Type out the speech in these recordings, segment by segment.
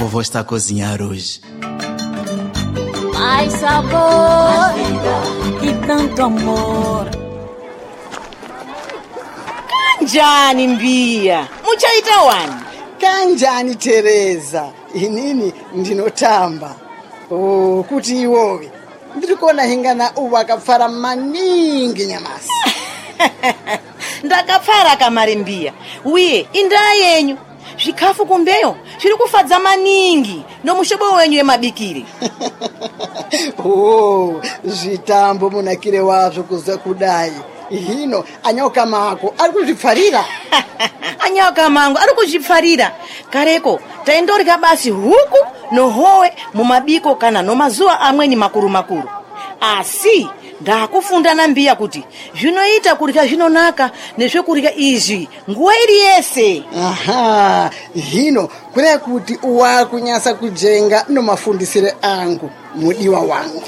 vovó está a cozinhar hoje. Mais sabor e tanto amor. Kanjani Mbia, muchaita wani? Kanjani Teresa, inini ndinotamba. Kuti iwowe ndirikuona hingana uwakapfara maningi nyamasi. Ndakapfara kamari Mbia, uye indaa yenyu zvikafu kumbeyo zviri kufadza maningi nomushobo wenyu wemabikiri. Zvitambo munakire wazvo kuza kudai. Hino anyoka mako ari kuzvipfarira. Anyoka mangu ari kuzvipfarira. Kareko taindorya basi huku nohowe mumabiko kana nomazuva amweni makuru makuru. Asi ndakufunda naMbiya kuti zvinoita kurya zvinonaka nezvekurya izvi nguwa iri yese. Aha, hino kure kuti uwakunyasa kujenga nomafundisire angu mudiwa wangu.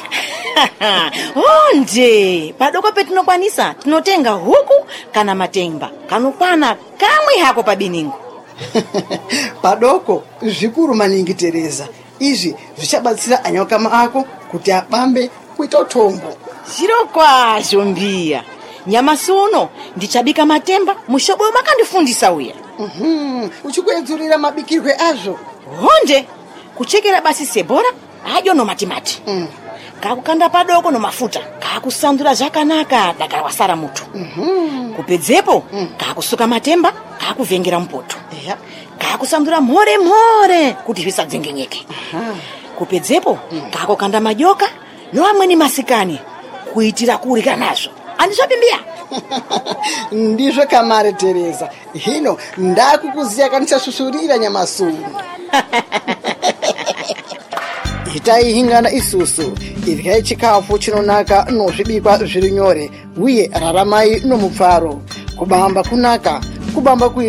Onje, padoko petinokwanisa tinotenga huku kana matemba kanokwana kamwe hako pabiningu. Padoko zvikuru maningi Teresa. Izvi zvichabatsira anyoka ako kuti abambe kuita utombo. Zviro kwazvo Mbiya. Nyamasi uno ndichabika matemba mushobo makandifundisa uya. Uchikuedzurira mabikirwe azvo. Honde, kuchekera basi sebora adyo nomatimati. Kakukanda padoko nomafuta kakusandura zvakanaka daka wasara muto. Kupedzepo kakusuka matemba kakuvengera mupoto. Kakusandura mhore kuti zvisadzengenyeke. Kupedzepo kakukanda majoka noamweni masikani kuitira kurya nazvo. Andizvopi Mbiya? Ndizvo kamari Teresa. Hino ndakukuziya kanichasusurira nyamasuno. Itai hingana isusu iryai chikafu chinonaka nozvibikwa zviri nyore uye raramai nomupfaro. Kubamba kunaka, kubamba